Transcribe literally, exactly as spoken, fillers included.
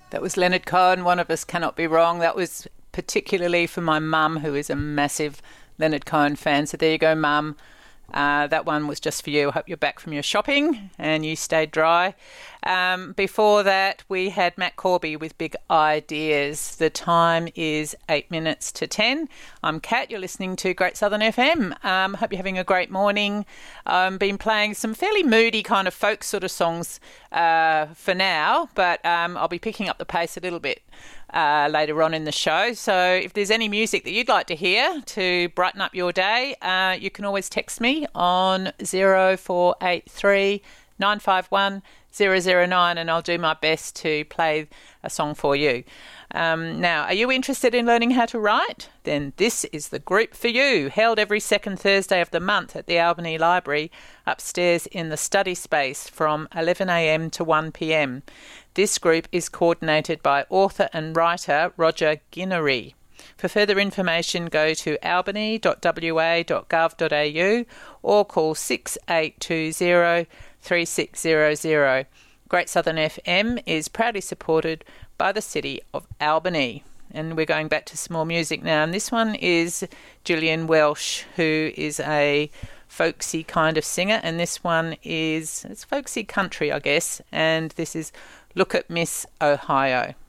That was Leonard Cohen, One of Us Cannot Be Wrong. That was particularly for my mum, who is a massive Leonard Cohen fan. So there you go, Mum. Uh, that one was just for you. I hope you're back from your shopping and you stayed dry. Um, before that, we had Matt Corby with Big Ideas. The time is eight minutes to ten. I'm Kat. You're listening to Great Southern F M. Um, hope you're having a great morning. I've been playing some fairly moody kind of folk sort of songs uh, for now, but um, I'll be picking up the pace a little bit Uh, later on in the show. So if there's any music that you'd like to hear to brighten up your day, uh, you can always text me on zero four eight three nine five one zero zero nine and I'll do my best to play a song for you. Um, now, are you interested in learning how to write? Then this is the group for you, held every second Thursday of the month at the Albany Library upstairs in the study space from eleven a m to one p m. This group is coordinated by author and writer Roger Guinery. For further information, go to albany dot w a dot gov dot a u or call six eight two zero three six zero zero. Great Southern F M is proudly supported by the City of Albany. And we're going back to some more music now. And this one is Gillian Welsh, who is a folksy kind of singer. And this one is, it's folksy country, I guess. And this is Look at Miss Ohio.